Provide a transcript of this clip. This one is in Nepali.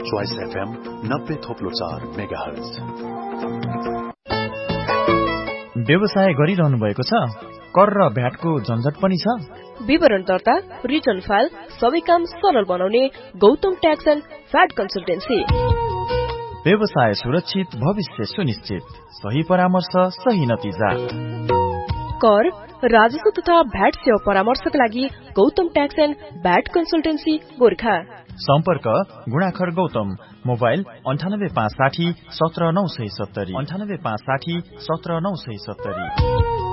Choice FM 90.4 megahertz. व्यवसाय गरिरहनु भएको छ? कर र भ्याटको झन्झट पनि छ? विवरण दर्ता, रिटर्न फाइल सबै काम सरल बनाउने Gautam tax and VAT consultancy. व्यवसाय सुरक्षित, भविष्य सुनिश्चित, सही परामर्श, सही नतिजा। कर, राजस्व तथा भ्याट सेवा परामर्शका लागि Gautam tax and VAT consultancy Gorkha. सम्पर्क गुणाखर गौतम, मोबाइल 98 560 17 970, 98 560 17 970।